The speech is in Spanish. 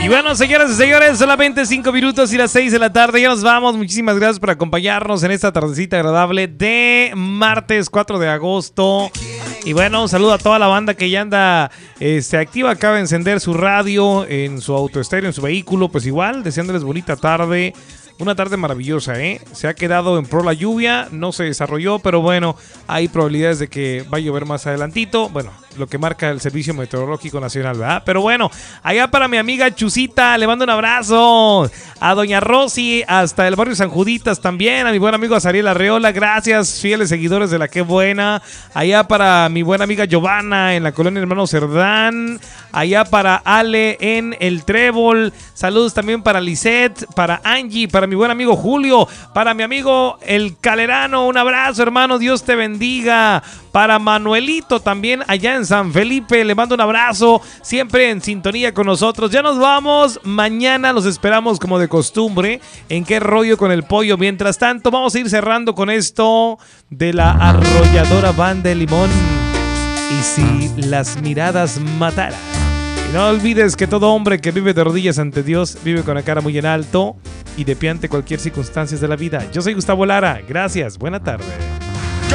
Y bueno, señoras y señores, solamente 5 minutos y las 6 de la tarde. Ya nos vamos. Muchísimas gracias por acompañarnos en esta tardecita agradable de martes 4 de agosto. Y bueno, un saludo a toda la banda que ya anda activa. Acaba de encender su radio en su autoestéreo, en su vehículo. Pues igual, deseándoles bonita tarde. Una tarde maravillosa, ¿eh? Se ha quedado en pro la lluvia, no se desarrolló, pero bueno, hay probabilidades de que va a llover más adelantito. Bueno, lo que marca el Servicio Meteorológico Nacional, ¿verdad? Pero bueno, allá para mi amiga Chusita, le mando un abrazo. A doña Rosy, hasta el barrio San Juditas también. A mi buen amigo Azariel Arreola, gracias, fieles seguidores de La Qué Buena. Allá para mi buena amiga Giovanna en la colonia Hermano Cerdán. Allá para Ale en El Trébol. Saludos también para Lisette, para Angie, para mi buen amigo Julio, para mi amigo El Calerano. Un abrazo, hermano, Dios te bendiga. Para Manuelito también allá en San Felipe, le mando un abrazo, siempre en sintonía con nosotros. Ya nos vamos, mañana los esperamos como de costumbre en Qué Rollo con el Pollo. Mientras tanto, vamos a ir cerrando con esto de la arrolladora Banda de Limón. Y si las miradas mataran. Y no olvides que todo hombre que vive de rodillas ante Dios vive con la cara muy en alto y de pie ante cualquier circunstancia de la vida. Yo soy Gustavo Lara, gracias, buena tarde.